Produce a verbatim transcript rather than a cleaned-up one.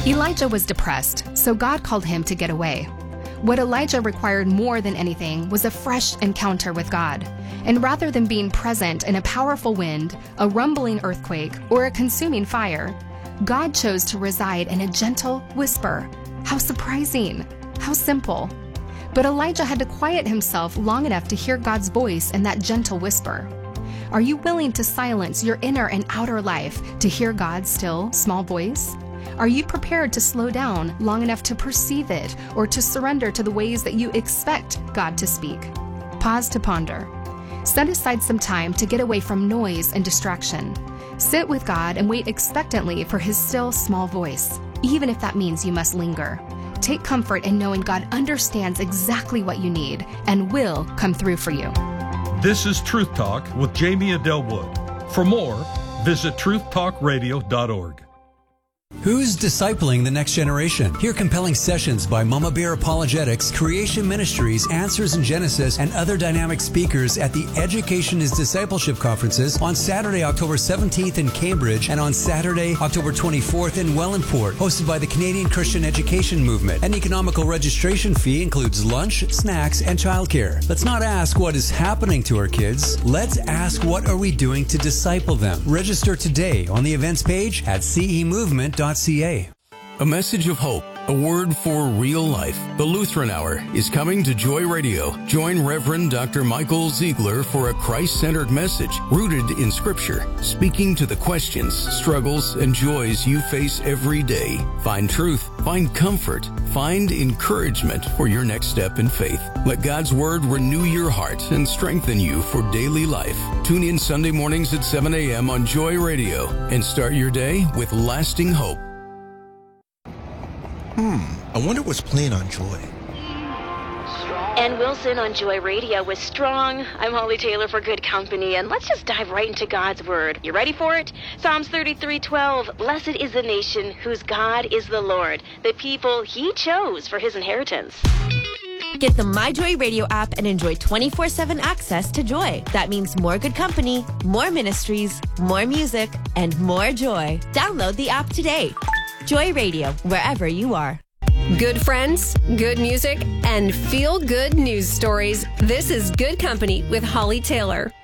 Elijah was depressed, so God called him to get away. What Elijah required more than anything was a fresh encounter with God. And rather than being present in a powerful wind, a rumbling earthquake, or a consuming fire, God chose to reside in a gentle whisper. How surprising! How simple! But Elijah had to quiet himself long enough to hear God's voice in that gentle whisper. Are you willing to silence your inner and outer life to hear God's still, small voice? Are you prepared to slow down long enough to perceive it or to surrender to the ways that you expect God to speak? Pause to ponder. Set aside some time to get away from noise and distraction. Sit with God and wait expectantly for His still, small voice, even if that means you must linger. Take comfort in knowing God understands exactly what you need and will come through for you. This is Truth Talk with Jamie Adele Wood. For more, visit truth talk radio dot org. Who's discipling the next generation? Hear compelling sessions by Mama Bear Apologetics, Creation Ministries, Answers in Genesis, and other dynamic speakers at the Education is Discipleship conferences on Saturday, October seventeenth in Cambridge and on Saturday, October twenty-fourth in Wellandport, hosted by the Canadian Christian Education Movement. An economical registration fee includes lunch, snacks, and childcare. Let's not ask what is happening to our kids. Let's ask what are we doing to disciple them. Register today on the events page at c e movement dot c a. A message of hope, a word for real life. The Lutheran Hour is coming to Joy Radio. Join Reverend Doctor Michael Ziegler for a Christ-centered message rooted in Scripture, speaking to the questions, struggles, and joys you face every day. Find truth, find comfort, find encouragement for your next step in faith. Let God's Word renew your heart and strengthen you for daily life. Tune in Sunday mornings at seven a.m. on Joy Radio and start your day with lasting hope. Hmm, I wonder what's playing on Joy. Ann Wilson on Joy Radio with Strong. I'm Holly Taylor for Good Company, and let's just dive right into God's Word. You ready for it? Psalms thirty-three twelve. Blessed is the nation whose God is the Lord, the people He chose for His inheritance. Get the MyJoy Radio app and enjoy twenty-four seven access to Joy. That means more Good Company, more ministries, more music, and more joy. Download the app today. Joy Radio, wherever you are. Good friends, good music, and feel-good news stories. This is Good Company with Holly Taylor.